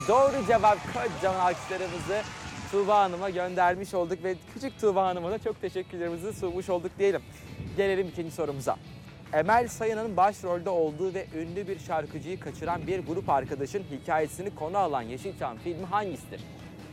Doğru cevap, kocaman alkışlarımızı Tuğba Hanım'a göndermiş olduk ve küçük Tuğba Hanım'a da çok teşekkürlerimizi sunmuş olduk diyelim. Gelelim ikinci sorumuza. Emel Sayın'ın başrolde olduğu ve ünlü bir şarkıcıyı kaçıran bir grup arkadaşın hikayesini konu alan Yeşilçam filmi hangisidir?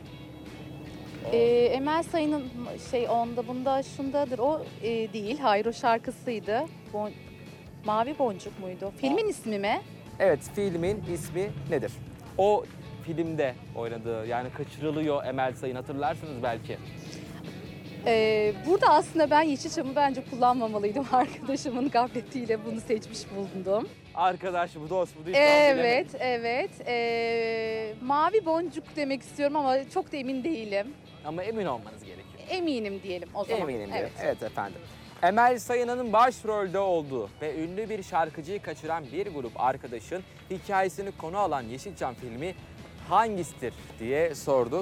Emel Sayın'ın onda bunda şundadır o değil. Hayır o şarkısıydı. Mavi Boncuk muydu? Filmin ismi mi? Evet, filmin ismi nedir? O filmde oynadığı, yani kaçırılıyor Emel Sayın, hatırlarsınız belki. Burada aslında ben Yeşilçam'ı bence kullanmamalıydım. Arkadaşımın gaffletiyle bunu seçmiş bulundum. Arkadaş bu, dost bu, hiç Evet, evet. Mavi Boncuk demek istiyorum ama çok da emin değilim. Ama emin olmanız gerekiyor. Eminim diyelim o zaman. Eminim diye. Evet. Evet efendim. Emel Sayın'ın başrolde olduğu ve ünlü bir şarkıcıyı kaçıran bir grup arkadaşın hikayesini konu alan Yeşilçam filmi hangisidir diye sorduk.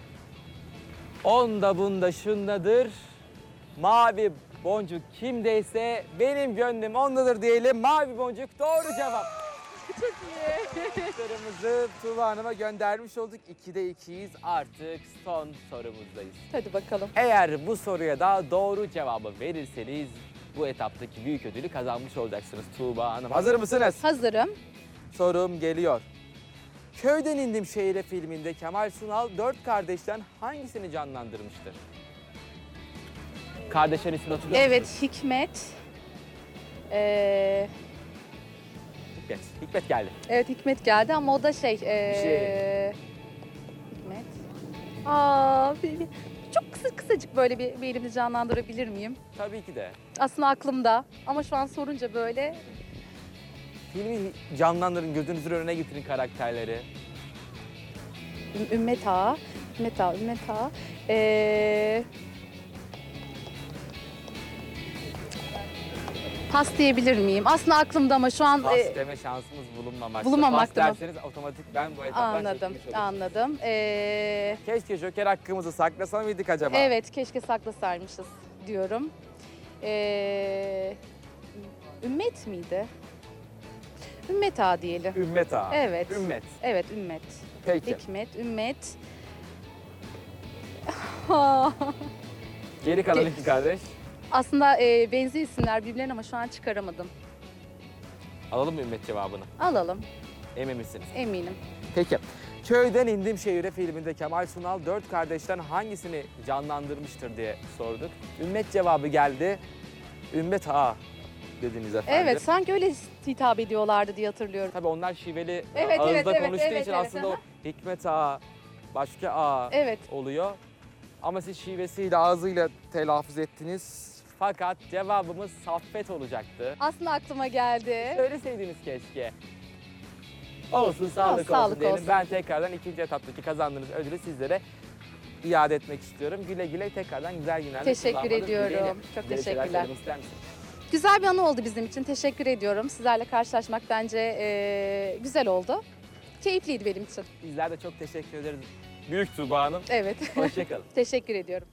Onda bunda şundadır. Mavi boncuk kimdeyse benim gönlüm ondadır diyelim. Mavi boncuk doğru cevap. Çok iyi. Sorularımızı Tuğba Hanım'a göndermiş olduk. 2'de 2'yiz, artık son sorumuzdayız. Hadi bakalım. Eğer bu soruya da doğru cevabı verirseniz bu etaptaki büyük ödülü kazanmış olacaksınız Tuğba Hanım. Hazır mısınız? Hazırım. Sorum geliyor. Köyden İndim Şehire filminde Kemal Sunal 4 kardeşten hangisini canlandırmıştır? Kardeşlerin ismini hatırlıyor Evet, musunuz? Hikmet. Hikmet. Hikmet geldi. Evet, Hikmet geldi ama o da Hikmet. Çok kısacık böyle bir elimde canlandırabilir miyim? Tabii ki de. Aslında aklımda ama şu an sorunca böyle Filmi canlandırın, gözünüzün önüne getirin karakterleri. Ümmet Ağa. Pas diyebilir miyim? Aslında aklımda ama şu an Pas deme şansımız bulunmamakta. bulunmamakta mı? Pas derseniz otomatik ben bu etaptan anladım, çekilmiş olurum. anladım. Keşke joker hakkımızı saklasam mıydık acaba? Evet, keşke saklasaymışız diyorum. Ümmet miydi? Ümmet Ağa diyelim. Ümmet Ağa. Evet. Ümmet. Evet, Ümmet. Peki. Hikmet, Ümmet. Geri kalan iki kardeş. Aslında benzer isimler birbirlerine ama şu an çıkaramadım. Alalım mı Ümmet cevabını? Alalım, Emin misiniz? eminim. Peki. Köyden İndim Şehire filminde Kemal Sunal 4 kardeşten hangisini canlandırmıştır diye sorduk. Ümmet cevabı geldi. Ümmet Ağa dediniz efendim. Evet, sanki öyle hitap ediyorlardı diye hatırlıyorum. Tabii onlar şiveli Evet, ağızda evet, evet, konuştuğu evet, için evet. aslında o Hikmet Ağa, başka Ağa Evet. oluyor. Ama siz şivesiyle, ağzıyla telaffuz ettiniz. Fakat cevabımız Saffet olacaktı. Aslında aklıma geldi. Söyleseydiniz keşke. Olsun, sağlık olsun sağlık diyelim. olsun. Ben tekrardan ikinci etaptaki kazandığınız ödülü sizlere iade etmek istiyorum. Güle güle, tekrardan güzel günler. Teşekkür ediyorum. Çok teşekkürler. Güzel bir anı oldu bizim için. Teşekkür ediyorum. Sizlerle karşılaşmak bence güzel oldu. Keyifliydi benim için. Bizler de çok teşekkür ederiz. Büyük Tuğba Hanım. Evet. Hoşçakalın. Teşekkür ediyorum.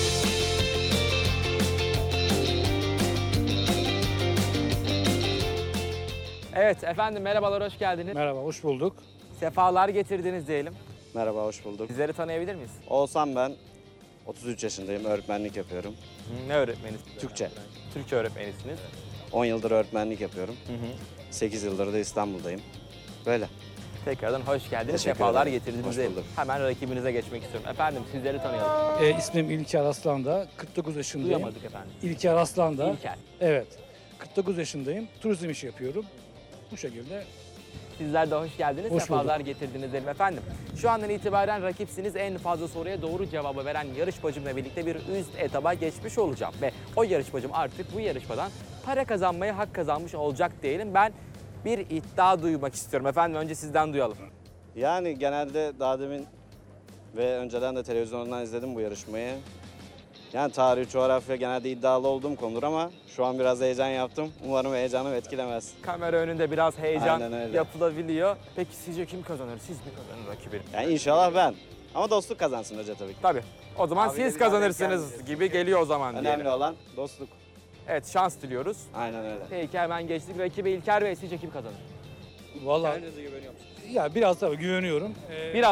Evet efendim, merhabalar, hoş geldiniz. Merhaba, hoş bulduk. Sefalar getirdiniz diyelim. Merhaba, hoş bulduk. Bizleri tanıyabilir miyiz? Oğuzhan ben, 33 yaşındayım, öğretmenlik yapıyorum. Ne öğretmenisiniz? Türkçe. Türkçe öğretmenisiniz. 10 yıldır öğretmenlik yapıyorum. Hı hı. 8 yıldır da İstanbul'dayım. Böyle. Tekrardan hoş geldiniz. Teşekkür Sefalar ederim. getirdiniz Hoş diyelim. bulduk. Hemen rakibinize geçmek istiyorum. Efendim sizleri tanıyalım. İsmim İlker Aslan'da, 49 yaşındayım. Duyamadık efendim. İlker Aslan'da. İlker. Evet, 49 yaşındayım. Turizm işi yapıyorum. Bu şekilde. Sizler de hoş geldiniz. Hoş Sefalar getirdiniz diyelim efendim. Şu andan itibaren rakipsiniz. En fazla soruya doğru cevabı veren yarışmacımla birlikte bir üst etaba geçmiş olacağım. Ve o yarışmacım artık bu yarışmadan para kazanmaya hak kazanmış olacak diyelim. Ben bir iddia duymak istiyorum efendim. Önce sizden duyalım. Yani genelde daha demin ve önceden de televizyondan izledim bu yarışmayı. Yani tarih, coğrafya genelde iddialı olduğum konudur ama şu an biraz heyecan yaptım. Umarım heyecanım etkilemez. Kamera önünde biraz heyecan Aynen öyle. yapılabiliyor. Peki sizce kim kazanır? Siz mi kazanır rakibim? Yani inşallah ben. Ama dostluk kazansın önce tabii ki. Tabii. O zaman Abiyle siz bir araya kazanırsınız gelmeyeceğiz. gibi geliyor o zaman Önemli diyelim. olan dostluk. Evet, şans diliyoruz. Aynen öyle. Peki hemen geçtik. Rakibi İlker Bey, sizce kim kazanır? Vallahi Ya biraz tabii güveniyorum. Biraz